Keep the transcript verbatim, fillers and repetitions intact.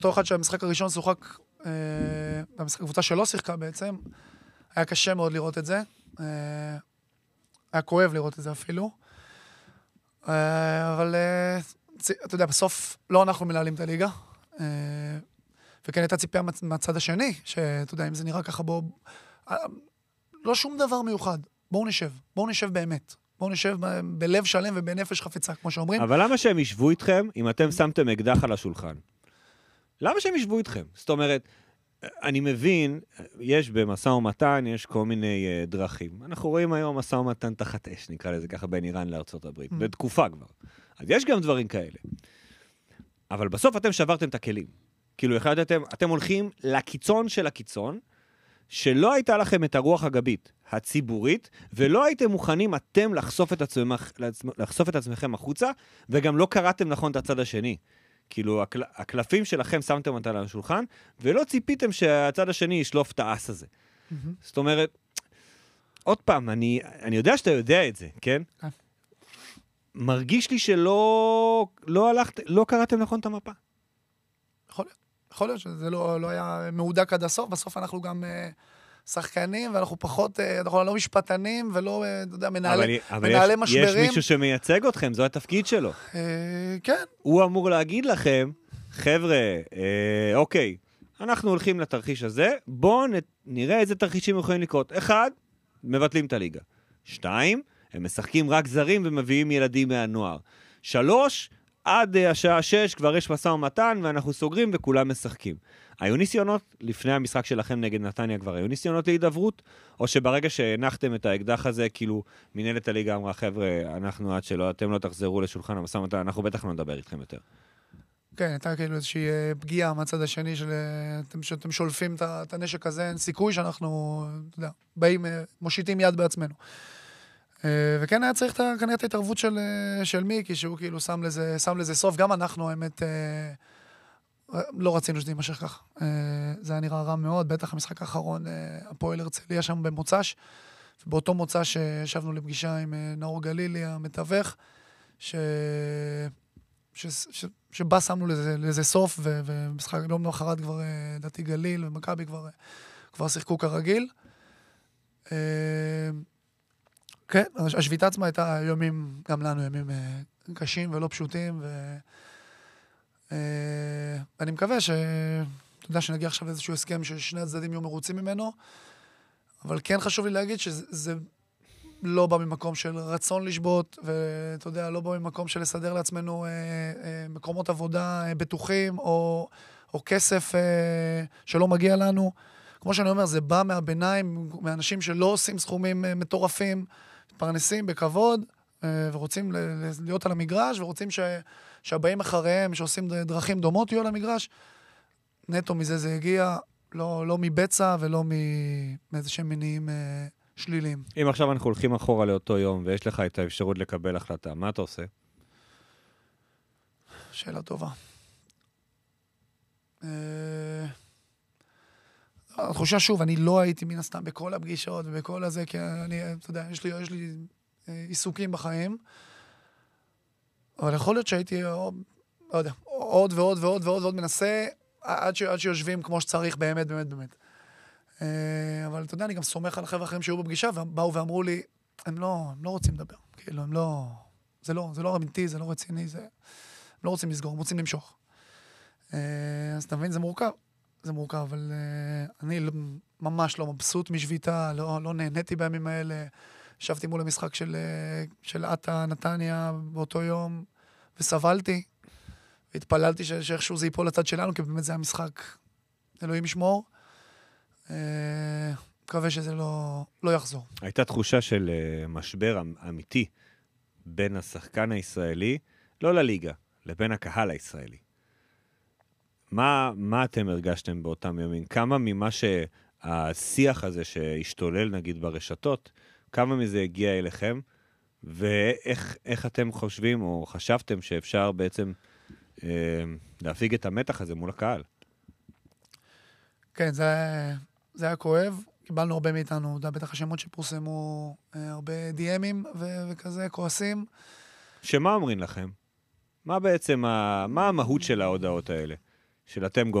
אותו אחד שהמשחק הראשון שוחק, הקבוצה שלא שיחקה בעצם, היה קשה מאוד לראות את זה. היה כואב לראות את זה אפילו. אבל אתה יודע, בסוף לא אנחנו מנהלים את הליגה. וכן הייתה ציפייה מהצד השני, שאתה יודע, אם זה נראה ככה בו, לא שום דבר מיוחד. בואו נשב, בואו נשב באמת. בואו נשב ב- בלב שלם ובנפש חפצה, כמו שאומרים. אבל למה שהם ישבו איתכם אם אתם שמתם אקדח על השולחן? למה שהם ישבו איתכם? זאת אומרת, אני מבין, יש במשא ומתן, יש כל מיני uh, דרכים. אנחנו רואים היום משא ומתן תחת אש, נקרא לזה ככה, בין איראן לארצות הברית. Mm. בתקופה כבר. אז יש גם דברים כאלה. אבל בסוף אתם שברתם את הכלים. כאילו, החלטתם, אתם הולכים לקיצון של הקיצון, שלא הייתה לכם את הרוח הגבית הציבורית, ולא הייתם מוכנים אתם לחשוף את, עצמך, לחשוף את עצמכם החוצה, וגם לא קראתם נכון את הצד השני. כאילו, הקל, הקלפים שלכם שמתם אותה על השולחן, ולא ציפיתם שהצד השני ישלוף את האס הזה. Mm-hmm. זאת אומרת, עוד פעם, אני, אני יודע שאתה יודע את זה, כן? Okay. מרגיש לי שלא לא הלכת, לא קראתם נכון את המפה. יכול להיות. יכול להיות שזה לא, לא היה מעודק עד הסוף, בסוף אנחנו גם uh, שחקנים, ואנחנו פחות, uh, אנחנו לא משפטנים, ולא, uh, אתה יודע, מנהלי, אבל, מנהלי אבל משברים. יש, יש מישהו שמייצג אתכם, זו התפקיד שלו. Uh, כן. הוא אמור להגיד לכם, חבר'ה, אה, אוקיי, אנחנו הולכים לתרחיש הזה, בואו נראה איזה תרחישים יכולים לקרות. אחד, מבטלים את הליגה. שתיים, הם משחקים רק זרים ומביאים ילדים מהנוער. שלוש, עד השעה שש כבר יש מסע ומתן, ואנחנו סוגרים וכולם משחקים. היו ניסיונות, לפני המשחק שלכם נגד נתניה כבר, היו ניסיונות להידברות, או שברגע שהנחתם את האקדח הזה, כאילו מנהלת הליגה אמרה, חבר'ה, אנחנו עד שלא, אתם לא תחזרו לשולחן המסע ומתן, אנחנו בטח לא נדבר איתכם יותר. כן, הייתה כאילו איזושהי פגיעה מהצד השני, שאתם שולפים את הנשק הזה, אין סיכוי שאנחנו, אתה יודע, באים, מושיטים יד בעצמנו. וכן היה צריך כנראה את ההתערבות של, של מיקי, שהוא כאילו שם לזה, שם לזה סוף. גם אנחנו, האמת, לא רצינו שזה יימשך כך. זה היה נראה רע מאוד, בטח המשחק האחרון, הפועל הרצליה שם במוצ"ש, ובאותו מוצ"ש שישבנו לפגישה עם נאור גלילי, המתווך, ש... ש... ש... שבה שמנו לזה, לזה סוף, ו... ומשחק יום לאחרת כבר דתי גליל ומכבי כבר, כבר שיחקו כרגיל. כן, השביתה עצמה הייתה יומים, גם לנו ימים קשים ולא פשוטים, ואני מקווה ש... אתה יודע, שנגיע עכשיו לאיזשהו הסכם ששני הצדדים יהיו מרוצים ממנו, אבל כן חשוב לי להגיד שזה לא בא ממקום של רצון לשבות, ואתה יודע, לא בא ממקום של לסדר לעצמנו מקומות עבודה בטוחים, או, או כסף שלא מגיע לנו. כמו שאני אומר, זה בא מהביניים, מאנשים שלא עושים סכומים מטורפים, מתפרנסים בכבוד, ורוצים להיות על המגרש, ורוצים ש... שהבאים אחריהם, שעושים דרכים דומות, יהיו על המגרש. נטו מזה זה הגיע, לא, לא מבצע ולא מאיזה שהם מניעים שליליים. אם עכשיו אנחנו הולכים אחורה לאותו יום, ויש לך את האפשרות לקבל החלטה, מה אתה עושה? שאלה טובה. התחושה שוב, אני לא הייתי מן הסתם בכל הפגישות ובכל הזה, כי אני, אתה יודע, יש לי, יש לי עיסוקים בחיים, אבל יכול להיות שהייתי, לא יודע, עוד ועוד ועוד ועוד ועוד מנסה, עד, ש, עד שיושבים כמו שצריך באמת, באמת, באמת. אבל אתה יודע, אני גם סומך על החבר'ה אחרים שהיו בפגישה, ובאו ואמרו לי, הם לא, הם לא רוצים לדבר, כאילו, הם לא, זה לא, זה לא אמיתי, זה לא רציני, זה, הם לא רוצים לסגור, הם רוצים למשוך. אז אתה מבין, זה מורכב. זה מורכב, אבל uh, אני ממש לא מבסוט משביתה, לא, לא נהניתי בימים האלה. ישבתי מול המשחק של, uh, של עטה נתניה באותו יום, וסבלתי, והתפללתי ש- שאיכשהו זה ייפול לצד שלנו, כי באמת זה היה משחק, אלוהים ישמור. Uh, מקווה שזה לא, לא יחזור. הייתה תחושה של uh, משבר אמיתי בין השחקן הישראלי, לא לליגה, לבין הקהל הישראלי. מה, מה אתם הרגשתם באותם ימים? כמה ממה שהשיח הזה שהשתולל נגיד ברשתות, כמה מזה הגיע אליכם, ואיך איך אתם חושבים או חשבתם שאפשר בעצם אה, להפיג את המתח הזה מול הקהל? כן, זה, זה היה כואב. קיבלנו הרבה מאיתנו, דה, בטח השמות שפורסמו, הרבה די-אמים ו- וכזה, כועסים. שמה אומרים לכם? מה בעצם, ה, מה המהות של ההודעות האלה? של אתם